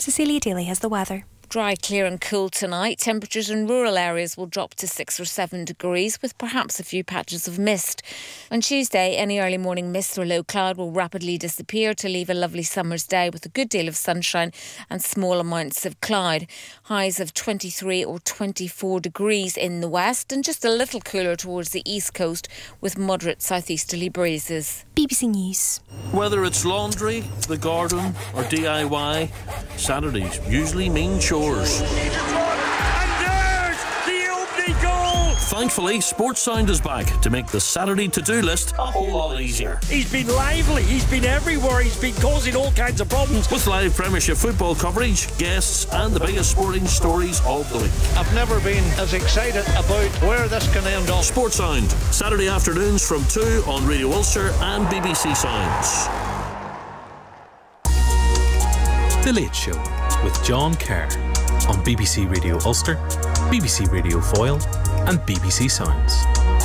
Cecilia Daly has the weather. Dry, clear and cool tonight. Temperatures in rural areas will drop to 6 or 7 degrees with perhaps a few patches of mist. On Tuesday, any early morning mist or low cloud will rapidly disappear to leave a lovely summer's day with a good deal of sunshine and small amounts of cloud. Highs of 23 or 24 degrees in the west and just a little cooler towards the east coast with moderate southeasterly breezes. BBC News. Whether it's laundry, the garden or DIY, Saturdays usually mean chores. And there's the opening goal! Thankfully, Sports Sound is back to make the Saturday to-do list a whole lot easier. He's been lively, he's been everywhere, he's been causing all kinds of problems. With live Premiership football coverage, guests and the biggest sporting stories of the week. I've never been as excited about where this can end up. Sports Sound, Saturday afternoons from 2 on Radio Ulster and BBC Sounds. The Late Show with John Kerr on BBC Radio Ulster, BBC Radio Foyle and BBC Sounds.